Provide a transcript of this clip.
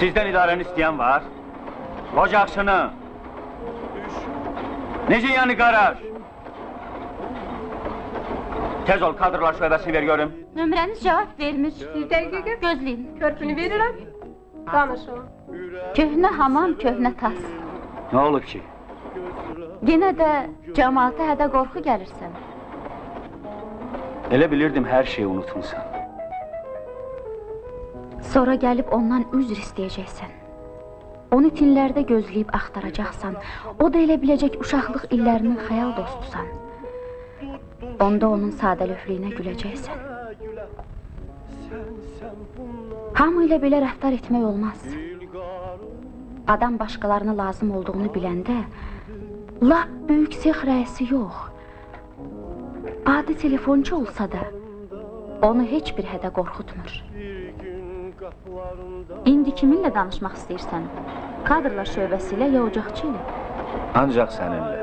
Sizdən idarəni istəyən var? Ocaqçını. Necə yəni qaraj? Tez ol, kadrlar şöbəsini ver görüm. Nömrəniz cavab vermir. Bir dəqiqə. Gözləyin. Körpünü verirəm. Danışın. Köhnə hamam, köhnə tas. Nə olub ki? Yenə də cəmaata hədə qorxu gəlirsən. Elə bilirdim hər şeyi unutmuşsan. Sonra gəlib ondan üzr istəyəcəksən. Onu tinlərdə gözləyib axtaracaqsan. O da elə biləcək uşaqlıq illərinin xəyal dostusan. Onda onun sadəlövlüyünə güləcəksən. Hamı ilə belə rəftar etmək olmaz. Adam başqalarına lazım olduğunu biləndə, lap böyük sex rəisi yox. Adi telefonçu olsa da, onu heç bir hədə qorxutmur. İndi kiminlə danışmaq istəyirsən? Kadrlar şöbəsi ilə ya ocaqçı ilə? Ancaq səninlə.